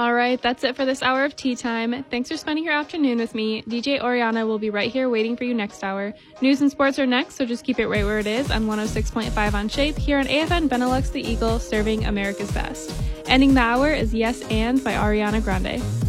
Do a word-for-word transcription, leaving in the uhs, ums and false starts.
All right, that's it for this hour of Tea Time. Thanks for spending your afternoon with me. D J Oriana will be right here waiting for you next hour. News and sports are next, so just keep it right where it is on one oh six point five on Shape here on A F N Benelux the Eagle, serving America's best. Ending the hour is Yes and by Ariana Grande.